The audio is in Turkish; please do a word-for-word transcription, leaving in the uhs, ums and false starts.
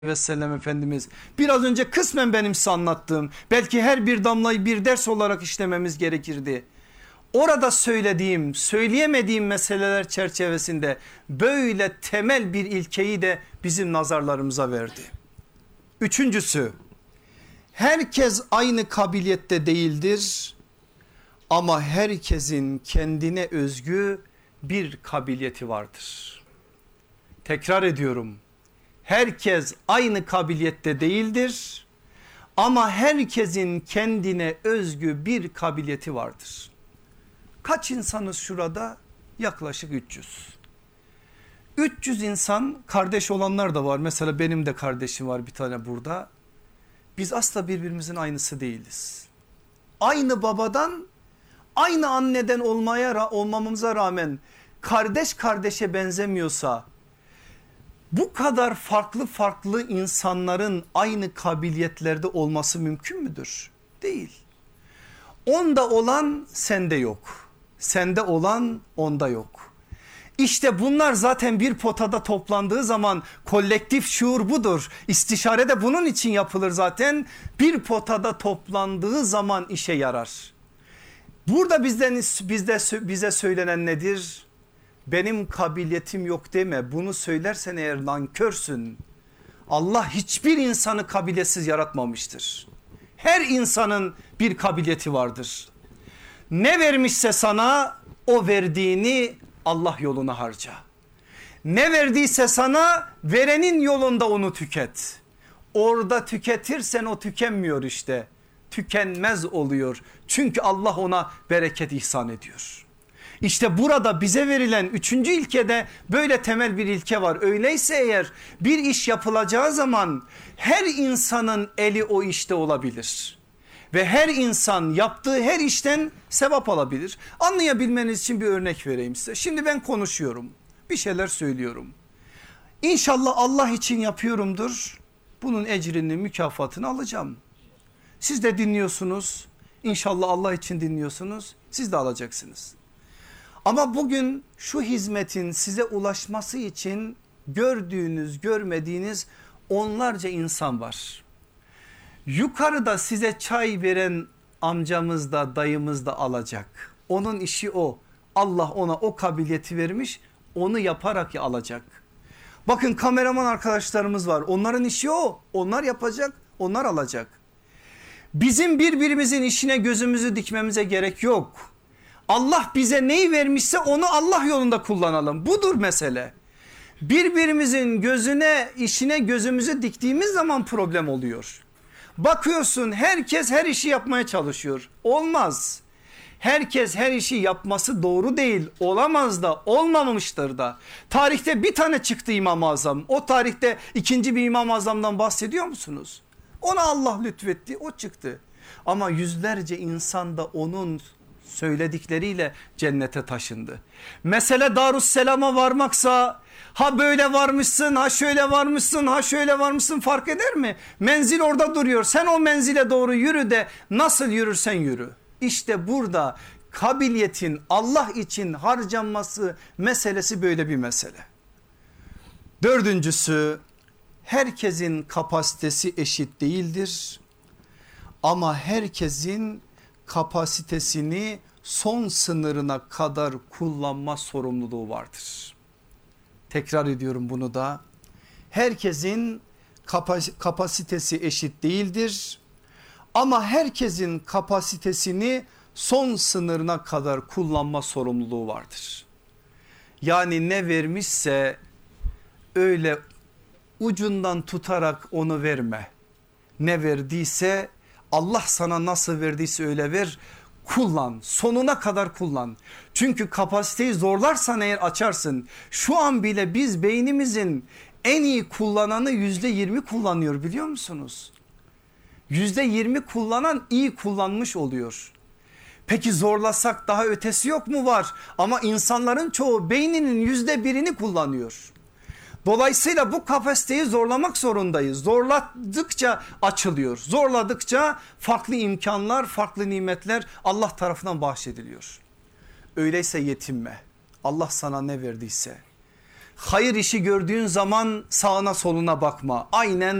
ve sellem Efendimiz biraz önce kısmen benim size anlattığım, belki her bir damlayı bir ders olarak işlememiz gerekirdi. Orada söylediğim, söyleyemediğim meseleler çerçevesinde böyle temel bir ilkeyi de bizim nazarlarımıza verdi. Üçüncüsü, herkes aynı kabiliyette değildir ama herkesin kendine özgü bir kabiliyeti vardır. Tekrar ediyorum. Herkes aynı kabiliyette değildir ama herkesin kendine özgü bir kabiliyeti vardır. Kaç insanız şurada? Yaklaşık üç yüz. üç yüz insan, kardeş olanlar da var. Mesela benim de kardeşim var bir tane burada. Biz asla birbirimizin aynısı değiliz. Aynı babadan, aynı anneden olmaya olmamıza rağmen kardeş kardeşe benzemiyorsa, bu kadar farklı farklı insanların aynı kabiliyetlerde olması mümkün müdür? Değil. Onda olan sende yok. Sende olan onda yok. İşte bunlar zaten bir potada toplandığı zaman kolektif şuur budur. İstişare de bunun için yapılır zaten. Bir potada toplandığı zaman işe yarar. Burada bizden bizde bize söylenen nedir? Benim kabiliyetim yok deme. Bunu söylersen eğer nankörsün. Allah hiçbir insanı kabiliyetsiz yaratmamıştır. Her insanın bir kabiliyeti vardır. Ne vermişse sana o verdiğini Allah yoluna harca. Ne verdiyse sana verenin yolunda onu tüket. Orada tüketirsen o tükenmiyor işte. Tükenmez oluyor. Çünkü Allah ona bereket ihsan ediyor. İşte burada bize verilen üçüncü ilkede böyle temel bir ilke var. Öyleyse eğer bir iş yapılacağı zaman her insanın eli o işte olabilir. Ve her insan yaptığı her işten sevap alabilir. Anlayabilmeniz için bir örnek vereyim size. Şimdi ben konuşuyorum, bir şeyler söylüyorum. İnşallah Allah için yapıyorumdur. Bunun ecrini, mükafatını alacağım. Siz de dinliyorsunuz. İnşallah Allah için dinliyorsunuz. Siz de alacaksınız. Ama bugün şu hizmetin size ulaşması için gördüğünüz, görmediğiniz onlarca insan var. Yukarıda size çay veren amcamız da dayımız da alacak. Onun işi o. Allah ona o kabiliyeti vermiş, onu yaparak alacak. Bakın kameraman arkadaşlarımız var. Onların işi o. Onlar yapacak, onlar alacak. Bizim birbirimizin işine gözümüzü dikmemize gerek yok. Allah bize neyi vermişse onu Allah yolunda kullanalım. Budur mesele. Birbirimizin gözüne, işine gözümüzü diktiğimiz zaman problem oluyor. Bakıyorsun herkes her işi yapmaya çalışıyor. Olmaz. Herkes her işi yapması doğru değil. Olamaz da, olmamıştır da. Tarihte bir tane çıktı İmam-ı Azam. O tarihte ikinci bir İmam-ı Azam'dan bahsediyor musunuz? Ona Allah lütfetti, o çıktı. Ama yüzlerce insan da onun söyledikleriyle cennete taşındı. Mesele Darüsselam'a varmaksa, ha böyle varmışsın, ha şöyle varmışsın, ha şöyle varmışsın fark eder mi? Menzil orada duruyor. Sen o menzile doğru yürü de nasıl yürürsen yürü. İşte burada kabiliyetin Allah için harcanması meselesi böyle bir mesele. Dördüncüsü, herkesin kapasitesi eşit değildir. Ama herkesin kapasitesini son sınırına kadar kullanma sorumluluğu vardır. Tekrar ediyorum bunu da. Herkesin kapasitesi eşit değildir. Ama herkesin kapasitesini son sınırına kadar kullanma sorumluluğu vardır. Yani ne vermişse öyle ucundan tutarak onu verme. Ne verdiyse Allah sana nasıl verdiyse öyle ver, kullan, sonuna kadar kullan. Çünkü kapasiteyi zorlarsan eğer açarsın. Şu an bile biz beynimizin en iyi kullananı yüzde yirmi kullanıyor, biliyor musunuz? yüzde yirmi kullanan iyi kullanmış oluyor. Peki zorlasak daha ötesi yok mu? Var, ama insanların çoğu beyninin yüzde birini kullanıyor. Dolayısıyla bu kapasiteyi zorlamak zorundayız. Zorladıkça açılıyor. Zorladıkça farklı imkanlar, farklı nimetler Allah tarafından bahşediliyor. Öyleyse yetinme. Allah sana ne verdiyse hayır işi gördüğün zaman sağına soluna bakma. Aynen